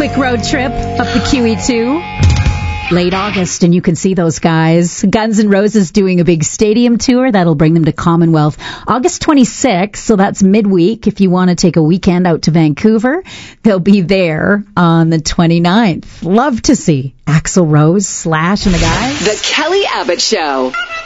quick road trip up the QE2. Late August, and you can see those guys. Guns N' Roses doing a big stadium tour. That'll bring them to Commonwealth August 26th, so that's midweek. If you want to take a weekend out to Vancouver, they'll be there on the 29th. Love to see Axl Rose, Slash, and the guys. The Kelly Abbott Show.